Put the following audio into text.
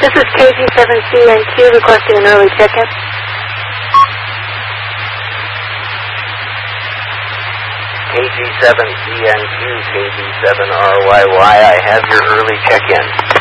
This is KG7CNQ requesting an early check-in. KG7CNQ, KG7RYY, I have your early check-in.